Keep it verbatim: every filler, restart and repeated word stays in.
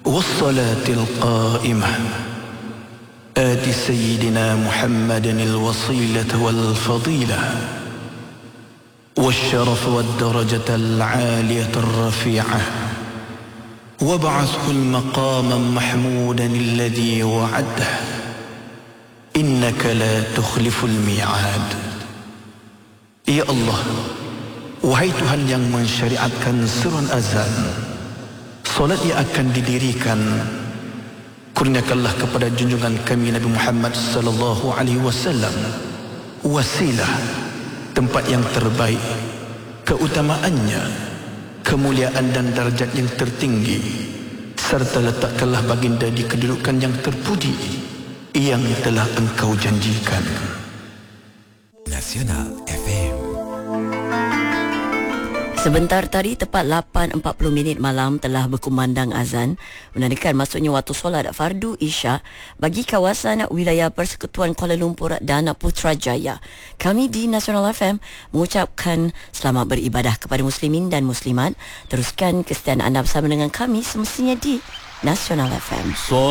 والصلاة القائمة آت سيدنا محمد الوصيلة والفضيلة والشرف والدرجة العالية الرفيعة وابعثه المقام محمودا الذي وعده إنك لا تخلف الميعاد. Ya Allah, wahai Tuhan yang mensyariatkan seruan azan, solat yang akan didirikan, kurniakanlah kepada junjungan kami Nabi Muhammad sallallahu alaihi wasallam wasilah, tempat yang terbaik, keutamaannya, kemuliaan dan darjat yang tertinggi, serta letakkanlah baginda di kedudukan yang terpuji yang telah engkau janjikan. Nasional F M. Sebentar tadi tepat lapan empat puluh minit malam telah berkumandang azan menandakan masuknya waktu solat fardu Isyak bagi kawasan wilayah Persekutuan Kuala Lumpur dan Putrajaya. Kami di Nasional F M mengucapkan selamat beribadah kepada muslimin dan muslimat. Teruskan kesetiaan anda bersama dengan kami semestinya di Nasional F M.